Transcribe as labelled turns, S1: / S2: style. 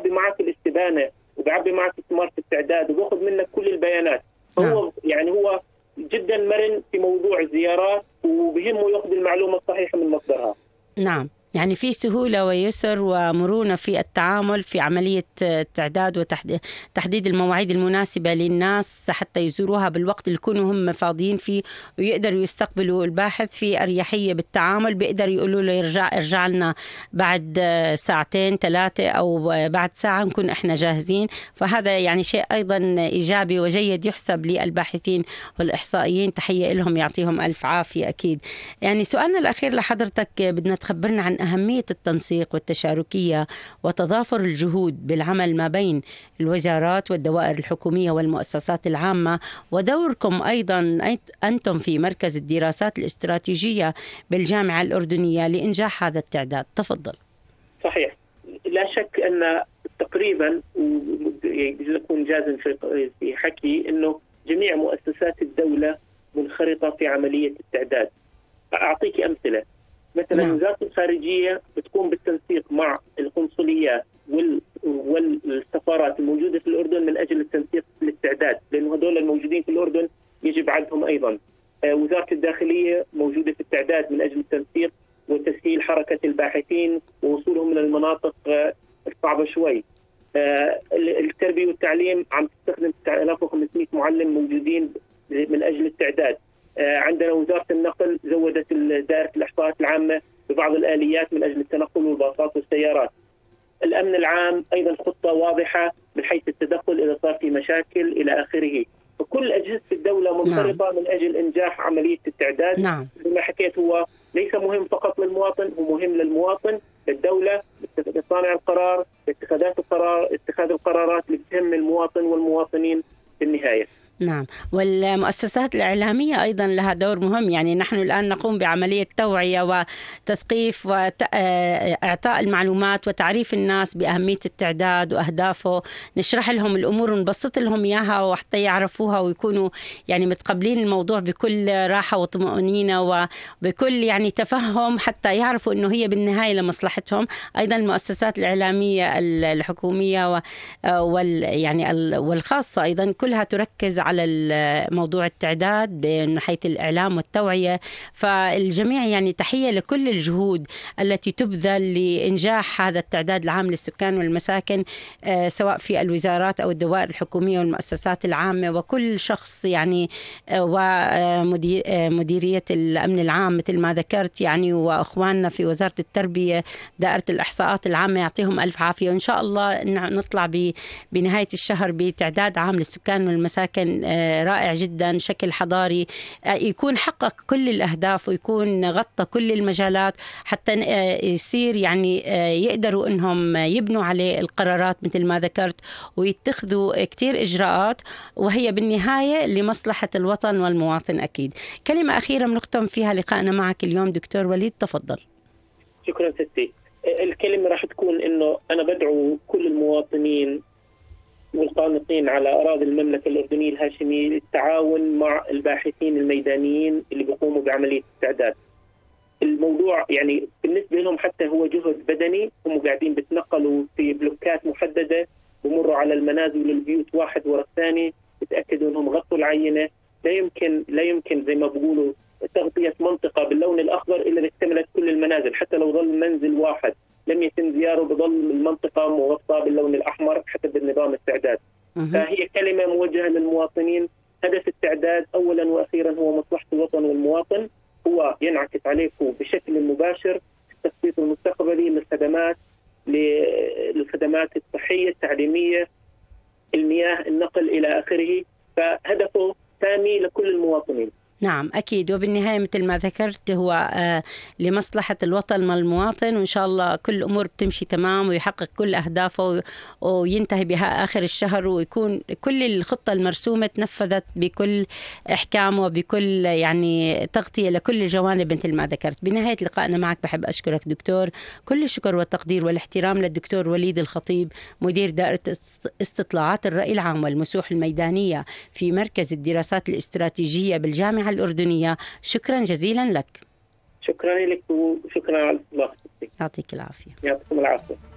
S1: بيعبي معك الاستبانة وبيعبي معك استمارة التعداد وبياخذ منك كل البيانات. فهو يعني هو جدا مرن في موضوع الزيارات وبهمه ياخذ المعلومة الصحيحة من مصدرها.
S2: نعم، يعني في سهولة ويسر ومرونة في التعامل في عملية التعداد وتحديد المواعيد المناسبة للناس حتى يزوروها بالوقت اللي يكونوا هم فاضيين فيه، ويقدروا يستقبلوا الباحث في أريحية بالتعامل. بيقدر يقولوا له ارجع لنا بعد ساعتين 3 أو بعد ساعة نكون إحنا جاهزين. فهذا يعني شيء أيضا إيجابي وجيد يحسب للباحثين والإحصائيين. تحية لهم، يعطيهم ألف عافية. أكيد. يعني سؤالنا الأخير لحضرتك، بدنا تخبرنا عن أهمية التنسيق والتشاركية وتضافر الجهود بالعمل ما بين الوزارات والدوائر الحكومية والمؤسسات العامة، ودوركم أيضا أنتم في مركز الدراسات الاستراتيجية بالجامعة الأردنية لإنجاح هذا التعداد. تفضل.
S1: صحيح، لا شك أن تقريبا يكون جازم في حكي أنه جميع مؤسسات الدولة منخرطة في عملية التعداد. أعطيك أمثلة. مثلا وزارة الخارجية بتقوم بالتنسيق مع القنصليات والسفارات الموجودة في الأردن من أجل التنسيق للتعداد، لأنه هذول الموجودين في الأردن يجب عدهم أيضا. وزارة الداخلية موجودة في التعداد من أجل التنسيق وتسهيل حركة الباحثين ووصولهم من المناطق الصعبة شوي. التربية والتعليم عم تستخدم 9500 معلم موجودين من أجل التعداد. عندنا وزارة النقل زودت دائرة الإحصاءات العامة ببعض الآليات من أجل التنقل والباصات والسيارات. الأمن العام أيضا خطة واضحة من حيث التدخل إذا صار في مشاكل إلى آخره. فكل أجهزة الدولة منخرطة من أجل إنجاح عملية التعداد. زي ما حكيت، هو ليس مهم فقط للمواطن، هو مهم للمواطن، للدولة، لصانع القرار، اتخاذ القرارات اللي بتهم المواطن والمواطنين في النهاية.
S2: نعم، والمؤسسات الإعلامية أيضا لها دور مهم. يعني نحن الآن نقوم بعملية توعية وتثقيف وإعطاء المعلومات وتعريف الناس بأهمية التعداد وأهدافه. نشرح لهم الأمور ونبسط لهم إياها وحتى يعرفوها ويكونوا يعني متقبلين الموضوع بكل راحة وطمأنينة وبكل يعني تفهم، حتى يعرفوا أنه هي بالنهاية لمصلحتهم. أيضا المؤسسات الإعلامية الحكومية والخاصة أيضا كلها تركز على موضوع التعداد من حيث الإعلام والتوعية. فالجميع يعني تحية لكل الجهود التي تبذل لإنجاح هذا التعداد العام للسكان والمساكن، سواء في الوزارات أو الدوائر الحكومية والمؤسسات العامة وكل شخص يعني، ومديرية الأمن العام مثل ما ذكرت يعني، وأخواننا في وزارة التربية، دائرة الإحصاءات العامة، يعطيهم ألف عافية. وإن شاء الله نطلع بنهاية الشهر بتعداد عام للسكان والمساكن رائع جدا، شكل حضاري يكون حقق كل الأهداف ويكون غطى كل المجالات، حتى يصير يعني يقدروا أنهم يبنوا عليه القرارات مثل ما ذكرت ويتخذوا كتير إجراءات، وهي بالنهاية لمصلحة الوطن والمواطن. أكيد. كلمة أخيرة بنختم فيها لقائنا معك اليوم دكتور وليد، تفضل.
S1: شكرا ستي. الكلمة راح تكون إنه أنا بدعو كل المواطنين والقانطين على أراضي المملكة الأردنية الهاشمية للتعاون مع الباحثين الميدانيين اللي بيقوموا بعملية التعداد. الموضوع يعني بالنسبة لهم حتى هو جهد بدني، هم قاعدين بتنقلوا في بلوكات محددة، بمروا على المنازل والبيوت واحد ورا الثاني، بتأكدوا أنهم غطوا العينة. لا يمكن زي ما بقولوا تغطية منطقة باللون الأخضر إلا إذا اكتملت كل المنازل. حتى لو ظل منزل واحد لم يتم زياره بظل المنطقة مغطاة باللون الأحمر حسب النظام التعداد. فهي كلمة موجهة للمواطنين. هدف التعداد أولا وأخيرا هو مصلحة الوطن والمواطن، هو ينعكس عليكم بشكل مباشر التخطيط المستقبلي للخدمات الصحية التعليمية المياه النقل إلى آخره. فهدفه سامي لكل المواطنين.
S2: نعم أكيد، وبالنهاية مثل ما ذكرت هو لمصلحة الوطن والمواطن، وإن شاء الله كل الأمور بتمشي تمام ويحقق كل أهدافه وينتهي بها آخر الشهر، ويكون كل الخطة المرسومة تنفذت بكل إحكام وبكل يعني تغطية لكل الجوانب مثل ما ذكرت. بنهاية لقائنا معك بحب أشكرك دكتور، كل الشكر والتقدير والاحترام للدكتور وليد الخطيب، مدير دائرة استطلاعات الرأي العام والمسوح الميدانية في مركز الدراسات الاستراتيجية بالجامعة الأردنية. شكرا جزيلا لك.
S1: شكرا لك وشكرا على الاستضافة.
S2: يعطيك العافية.
S1: يعطيكم العافية.